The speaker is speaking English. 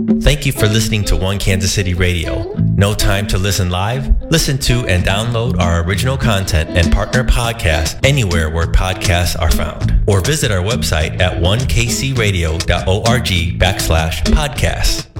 Thank you for listening to One Kansas City Radio. No time to listen live? Listen to and download our original content and partner podcasts anywhere where podcasts are found. Or visit our website at onekcradio.org/podcasts.